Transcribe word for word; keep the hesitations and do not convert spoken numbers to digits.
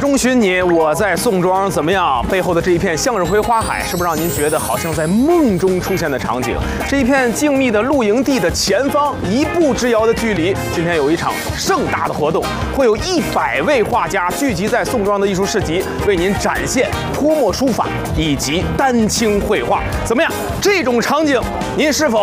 中寻你，我在宋庄，怎么样？背后的这一片向日葵花海，是不是让您觉得好像在梦中出现的场景？这一片静谧的露营地的前方，一步之遥的距离，今天有一场盛大的活动，会有一百位画家聚集在宋庄的艺术市集，为您展现泼墨书法以及丹青绘画。怎么样？这种场景，您是否